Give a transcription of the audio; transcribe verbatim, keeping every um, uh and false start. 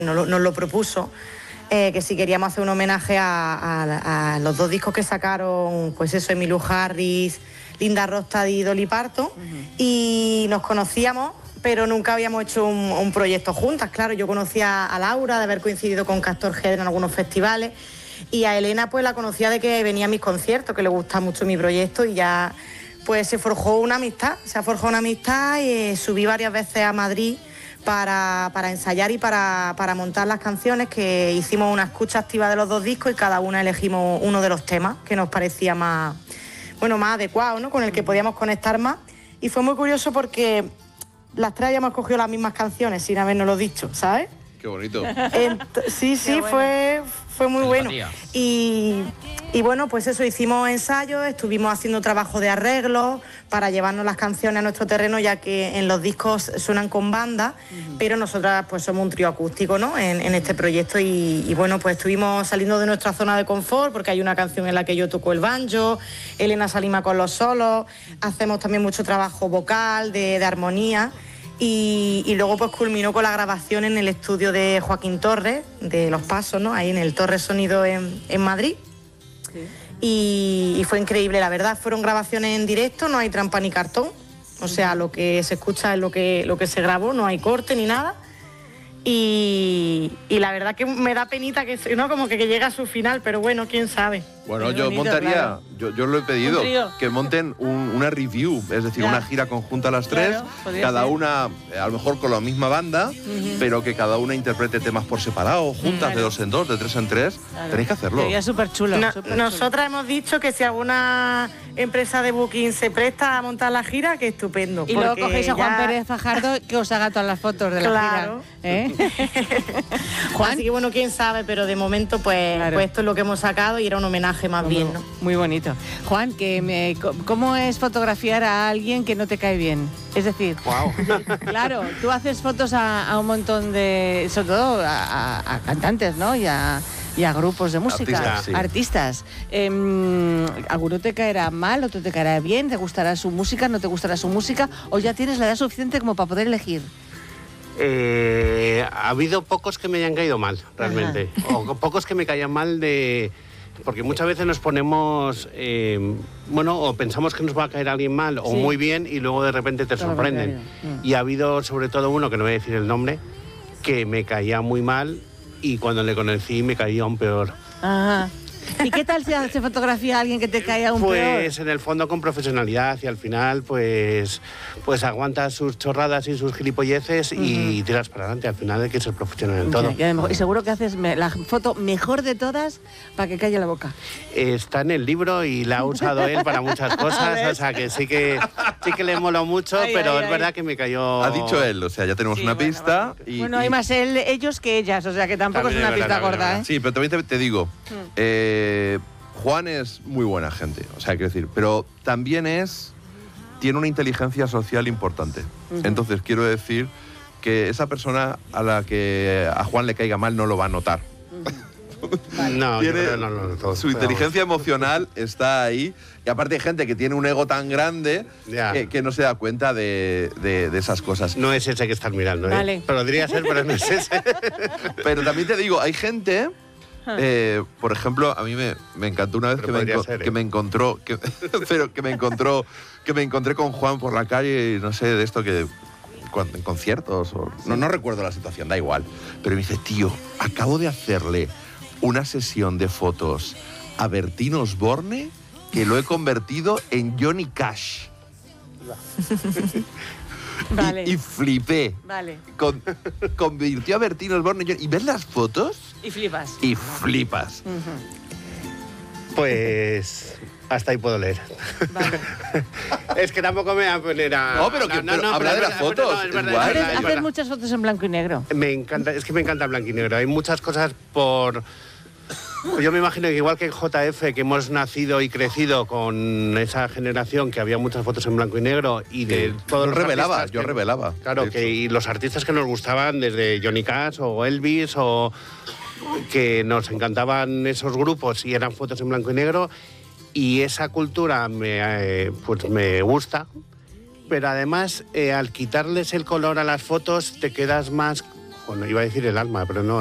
nos lo, nos lo propuso, eh, que si queríamos hacer un homenaje a, a, a los dos discos que sacaron, pues eso, Emmylou Harris, Linda Ronstadt y Dolly Parton, uh-huh. y nos conocíamos, pero nunca habíamos hecho un, un proyecto juntas. Claro, yo conocía a Laura de haber coincidido con Castor Head en algunos festivales, y a Elena pues la conocía de que venía a mis conciertos, que le gusta mucho mi proyecto, y ya pues se forjó una amistad, se ha forjado una amistad y eh, subí varias veces a Madrid para, para ensayar y para, para montar las canciones, que hicimos una escucha activa de los dos discos y cada una elegimos uno de los temas que nos parecía más, bueno, más adecuado, ¿no? Con el que podíamos conectar más. Y fue muy curioso porque las tres habíamos cogido las mismas canciones sin habernoslo dicho, ¿sabes? Qué bonito. Ent- sí, sí, bueno. fue, fue muy bueno. Y, y bueno, pues eso, hicimos ensayos, estuvimos haciendo trabajo de arreglo para llevarnos las canciones a nuestro terreno, ya que en los discos suenan con banda, uh-huh. pero nosotras pues somos un trío acústico, ¿no? En, en este proyecto y, y bueno, pues estuvimos saliendo de nuestra zona de confort, porque hay una canción en la que yo toco el banjo, Elena Salima con los solos, hacemos también mucho trabajo vocal, de, de armonía. Y, y luego pues culminó con la grabación en el estudio de Joaquín Torres, de Los Pasos, ¿no? Ahí en el Torres Sonido en, en Madrid. Sí. Y, y fue increíble, la verdad. Fueron grabaciones en directo, no hay trampa ni cartón. O sea, lo que se escucha es lo que, lo que se grabó, no hay corte ni nada. Y, y la verdad que me da penita que, ¿no? Como que, que llega a su final, pero bueno, quién sabe. Bueno, Muy yo bonito, montaría, claro. yo, yo lo he pedido, que monten un, una review, es decir, ya. una gira conjunta a las tres, claro, cada ser. una, a lo mejor con la misma banda, uh-huh. pero que cada una interprete temas por separado, juntas, claro. de dos en dos, de tres en tres. Claro. Tenéis que hacerlo. Sería súper chulo. No, super nosotras chulo. hemos dicho que si alguna empresa de booking se presta a montar la gira, que estupendo. Y luego cogéis a Juan ya... Pérez Fajardo que os haga todas las fotos de la claro. gira. ¿Eh? Juan. Así que bueno, quién sabe, pero de momento pues, claro. pues esto es lo que hemos sacado y era un homenaje más muy, bien, ¿no? Muy bonito. Juan, que me, ¿cómo es fotografiar a alguien que no te cae bien? Es decir, wow. claro, tú haces fotos a, a un montón de, sobre todo a, a, a cantantes, ¿no? Y a, y a grupos de música, artistas. Sí. artistas. Eh, ¿Alguno te caerá mal, otro te caerá bien? ¿Te gustará su música, no te gustará su música? ¿O ya tienes la edad suficiente como para poder elegir? Eh, ha habido pocos que me hayan caído mal, realmente. Ajá. O pocos que me caían mal de... Porque muchas veces nos ponemos, eh, bueno, o pensamos que nos va a caer alguien mal o sí. muy bien y luego de repente te Todo sorprenden. Mm. Y ha habido sobre todo uno, que no voy a decir el nombre, que me caía muy mal y cuando le conocí me caía aún peor. Ajá. ¿Y qué tal se hace fotografía a alguien que te cae aún pues, peor? Pues en el fondo con profesionalidad y al final pues, pues aguantas sus chorradas y sus gilipolleces uh-huh. y tiras para adelante. Al final hay que ser profesional en todo. Ya, y seguro que haces la foto mejor de todas para que calle la boca. Está en el libro y la ha usado él para muchas cosas, o sea que sí que sí que le moló mucho, ay, pero ay, es ay. verdad que me cayó... Ha dicho él, o sea, ya tenemos sí, una bueno, pista. Bueno, y, bueno y... hay más él, ellos que ellas, o sea que tampoco también es una pista verdad, gorda, ¿eh? Sí, pero también te, te digo... Hmm. Eh, Juan es muy buena gente, o sea, quiero decir, pero también es, tiene una inteligencia social importante. Uh-huh. Entonces, quiero decir que esa persona a la que a Juan le caiga mal no lo va a notar. Uh-huh. Vale. No, tiene, yo no, no, no, todo, su inteligencia emocional está ahí. Y aparte hay gente que tiene un ego tan grande que, que no se da cuenta de, de, de esas cosas. No es ese que estás mirando, ¿eh? Vale. Pero podría ser, pero no es ese. Pero también te digo, hay gente... Eh, por ejemplo, a mí me, me encantó una vez que me, enco- ser, ¿eh? que me encontró, que, pero que me encontró, que me encontré con Juan por la calle y no sé de esto que en conciertos o, no, no recuerdo la situación, da igual. Pero me dice, tío, acabo de hacerle una sesión de fotos a Bertín Osborne que lo he convertido en Johnny Cash. Vale. Y, y flipé. Vale. Con, convirtió a Bertín Osborne y ves las fotos y flipas. Y flipas. Uh-huh. Pues hasta ahí puedo leer. Vale. Es que tampoco me voy a poner a... No, pero, que, no, no, no, habla de las fotos. No, es verdad, igual. Haces, haces muchas fotos en blanco y negro. Me encanta, es que me encanta el blanco y negro. Hay muchas cosas por... Yo me imagino que igual que en J F, que hemos nacido y crecido con esa generación que había muchas fotos en blanco y negro y de sí. todos los revelaba, artistas yo que, revelaba. Claro, que y los artistas que nos gustaban desde Johnny Cash o Elvis o que nos encantaban esos grupos y eran fotos en blanco y negro y esa cultura me, eh, pues me gusta, pero además eh, al quitarles el color a las fotos te quedas más... bueno, iba a decir el alma, pero no.